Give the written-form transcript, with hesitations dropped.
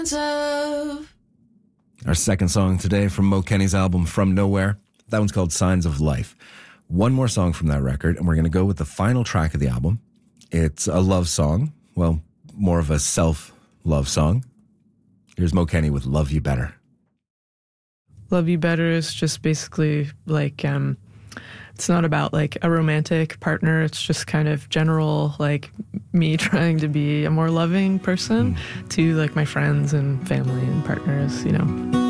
Our second song today from Mo Kenny's album From Nowhere. That one's called Signs of Life. One more song from that record, and we're going to go with the final track of the album. It's a love song. Well, more of a self-love song. Here's Mo Kenny with Love You Better. Love You Better is just basically like, it's not about like a romantic partner. It's just kind of general, like me trying to be a more loving person to like my friends and family and partners, you know.